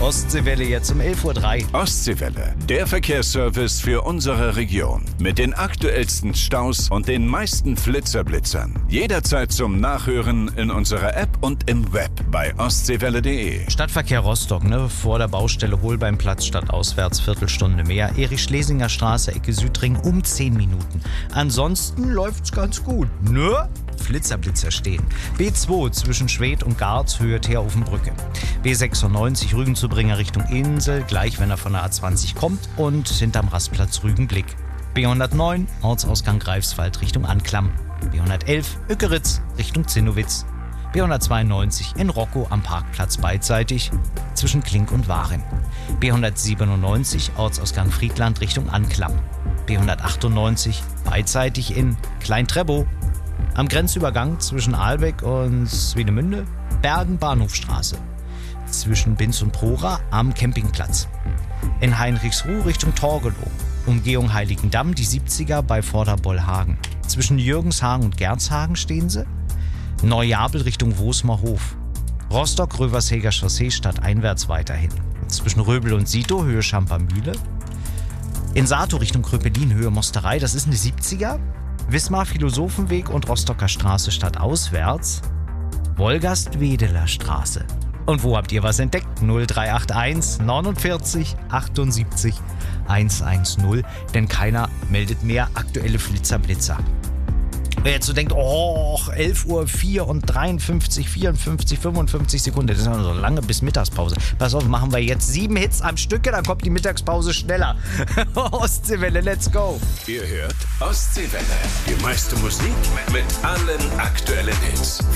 Ostseewelle jetzt um 11:03 Uhr. Ostseewelle, der Verkehrsservice für unsere Region. Mit den aktuellsten Staus und den meisten Flitzer-Blitzern. Jederzeit zum Nachhören in unserer App und im Web bei ostseewelle.de. Stadtverkehr Rostock, vor der Baustelle Holbeinplatz stadtauswärts, Viertelstunde mehr. Erich-Schlesinger Straße, Ecke Südring um 10 Minuten. Ansonsten läuft's ganz gut, Flitzer stehen. B2 zwischen Schwedt und Garz, Höhe Teerofenbrücke. B96 Rügen-zu-Bringer Richtung Insel, gleich wenn er von der A20 kommt und hinterm Rastplatz Rügenblick. B109 Ortsausgang Greifswald Richtung Anklam. B111 Ückeritz Richtung Zinnowitz. B192 in Rockow am Parkplatz beidseitig zwischen Klink und Waren. B197 Ortsausgang Friedland Richtung Anklam. B198 beidseitig in Klein-Trebow. Am Grenzübergang zwischen Ahlbeck und Swinemünde, Bergen-Bahnhofstraße. Zwischen Binz und Prora am Campingplatz. In Heinrichsruh Richtung Torgelow. Umgehung Heiligendamm, die 70er bei Vorderbollhagen. Zwischen Jürgenshagen und Gernshagen stehen sie. Neujabel Richtung Wosmerhof. Rostock-Röversheger Chaussee stadteinwärts weiterhin. Zwischen Röbel und Sito, Höhe Schampermühle. In Sato Richtung Kröpelin, Höhe Mosterei, das ist eine 70er. Wismar Philosophenweg und Rostocker Straße stadtauswärts. Wolgast-Wedeler Straße. Und wo habt ihr was entdeckt? 0381 49 78 110. Denn keiner meldet mehr aktuelle Flitzer-Blitzer. Wer jetzt so denkt, 11:04 und 53, 54, 55 Sekunden, das ist ja noch so lange bis Mittagspause. Pass auf, machen wir jetzt 7 Hits am Stücke, dann kommt die Mittagspause schneller. Ostseewelle, let's go. Ihr hört Ostseewelle. Die meiste Musik mit allen aktuellen Hits.